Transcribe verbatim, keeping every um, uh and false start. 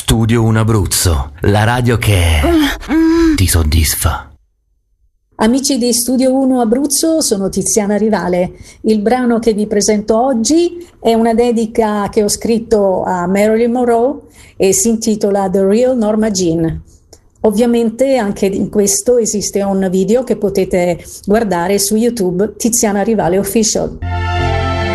Studio uno Abruzzo, la radio che ti soddisfa. Amici di Studio uno Abruzzo, sono Tiziana Rivale. Il brano che vi presento oggi è una dedica che ho scritto a Marilyn Monroe e si intitola The Real Norma Jean. Ovviamente anche in questo esiste un video che potete guardare su YouTube, Tiziana Rivale Official.